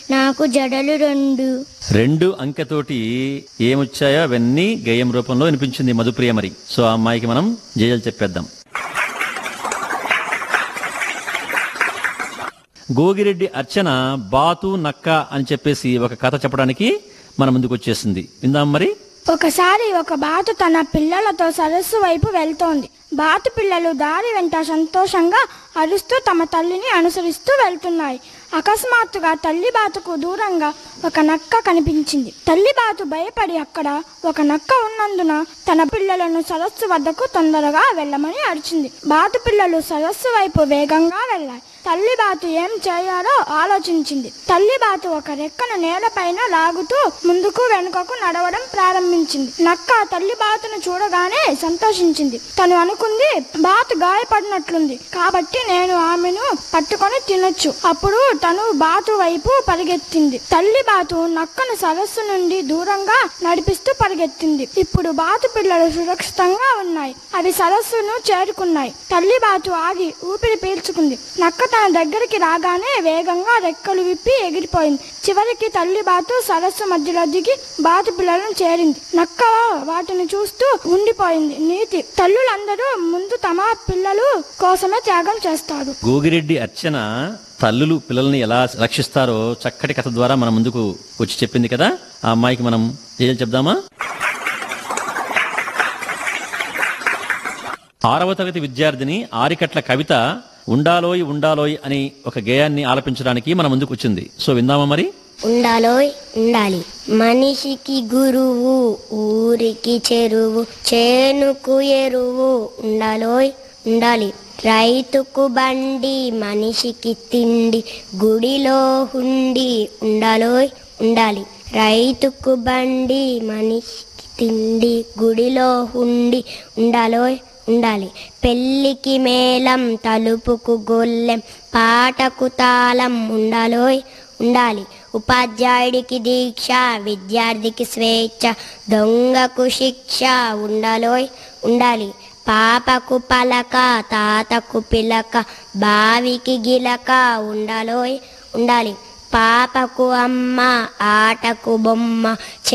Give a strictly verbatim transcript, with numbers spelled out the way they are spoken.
నాకు జడలు రెండు. రెండు అంకెతోటి ఏమొచ్చాయో అవన్నీ గేయం రూపంలో వినిపించింది మధుప్రియ. మరి సో ఆ అమ్మాయికి మనం జయలు చెప్పేద్దాం. గోగిరెడ్డి అర్చన బాతు నక్క అని చెప్పేసి ఒక కథ చెప్పడానికి మన ముందుకు వచ్చేసింది. విందాం మరి. ఒకసారి ఒక బాతు తన పిల్లలతో సరస్సు వైపు వెళ్తోంది. బాతు పిల్లలు దారి వెంట సంతోషంగా అరుస్తూ తమ తల్లిని అనుసరిస్తూ వెళ్తున్నాయి. అకస్మాత్తుగా తల్లి బాతుకు దూరంగా ఒక నక్క కనిపించింది. తల్లి బాతు భయపడి అక్కడ ఒక నక్క ఉన్నందున తన పిల్లలను సరస్సు వద్దకు తొందరగా వెళ్ళమని అరిచింది. బాతు పిల్లలు సరస్సు వైపు వేగంగా వెళ్ళాయి. తల్లి బాతు ఏం చేయాలో ఆలోచించింది. తల్లి బాతు ఒక రెక్కను నేలపైన లాగుతూ ముందుకు వెనుకకు నడవడం ప్రారంభించింది. నక్క తల్లి బాతును చూడగానే సంతోషించింది. తను అనుకుంది, బాతు గాయపడినట్లుంది కాబట్టి నేను ఆమెను పట్టుకొని తినొచ్చు. అప్పుడు తను బాతు వైపు పరిగెత్తింది. తల్లి బాతు నక్కను సరస్సు నుండి దూరంగా నడిపిస్తూ పరిగెత్తింది. ఇప్పుడు బాతు పిల్లలు సురక్షితంగా ఉన్నాయి. అవి సరస్సును చేరుకున్నాయి. తల్లి బాతు ఆగి ఊపిరి పీల్చుకుంది. నక్క తన దగ్గరికి రాగానే వేగంగా రెక్కలు విప్పి ఎగిరిపోయింది. చివరికి తల్లి బాతు సరస్సు మధ్యలో దిగి బాతు పిల్లలను చేరింది. నక్క వాటిని చూస్తూ ఉండిపోయింది. నీతి: తల్లులందరూ ముందు తమ పిల్లలు కోసమే త్యాగం చేస్తారు. గోగిరెడ్డి అర్చన తల్లులు పిల్లల్ని ఎలా రక్షిస్తారో చక్కటి కథ ద్వారా మన ముందుకు వచ్చి చెప్పింది కదా. ఆ అమ్మాయికి మనం ఏం చెప్దామా. ఆరవ తరగతి విద్యార్థిని ఆరికట్ల కవిత ఉండాలోయ్ ఉండాలోయ్ అని ఒక గేయాన్ని ఆలపించడానికి మన ముందుకు వచ్చింది. సో విందామా మరి. ఉండాలోయ్ ఉండాలి, మనిషికి గురువు, ఊరికి చెరువు, చేనుకు ఎరువు. ఉండాలోయ్ ఉండాలి, రైతుకు బండి, మనిషికి తిండి, గుడిలో హుండి. ఉండాలోయ్ ఉండాలి, రైతుకు బండి, మనిషికి తిండి, గుడిలో హుండి. ఉండాలోయ్ ఉండాలి, పెళ్ళికి మేళం, తలుపుకు గొల్లెం, పాటకు తాళం. ఉండాలోయ్ ఉండాలి, ఉపాధ్యాయుడికి దీక్ష, విద్యార్థికి స్వేచ్ఛ, దొంగకు శిక్ష. ఉండాలోయ్ ఉండాలి, పాపకు పలక, తాతకు పిలక, బావికి గిలక. ఉండాలోయ్ ఉండాలి, పాపకు అమ్మ, ఆటకు బొమ్మ,